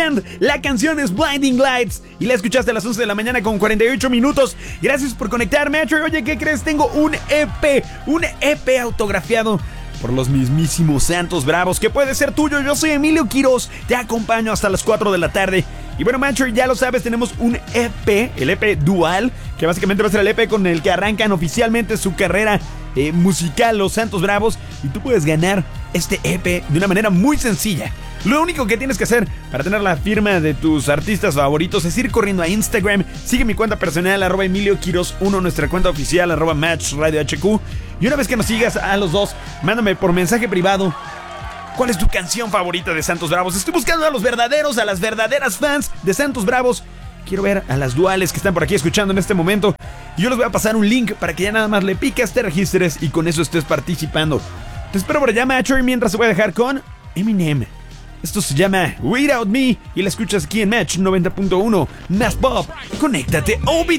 La canción es Blinding Lights y la escuchaste a las 11 de la mañana con 48 minutos. Gracias por conectarme, Metro. Oye, ¿qué crees? Tengo un EP autografiado por los mismísimos Santos Bravos, que puede ser tuyo. Yo soy Emilio Quiroz, te acompaño hasta las 4 de la tarde. Y bueno, Metro, ya lo sabes, tenemos un EP, el EP Dual, que básicamente va a ser el EP con el que arrancan oficialmente su carrera musical los Santos Bravos. Y tú puedes ganar este EP de una manera muy sencilla. Lo único que tienes que hacer para tener la firma de tus artistas favoritos es ir corriendo a Instagram. Sigue mi cuenta personal, @EmilioQuiroz1, nuestra cuenta oficial, @MatchRadioHQ. Y una vez que nos sigas a los dos, mándame por mensaje privado ¿cuál es tu canción favorita de Santos Bravos? Estoy buscando a las verdaderas fans de Santos Bravos. Quiero ver a las duales que están por aquí escuchando en este momento. Y yo les voy a pasar un link para que ya nada más le piques, te registres y con eso estés participando. Te espero por allá, Macho, y mientras se voy a dejar con Eminem. Esto se llama Without Me y la escuchas aquí en Match 90.1. Más Pop. Conéctate, Obi.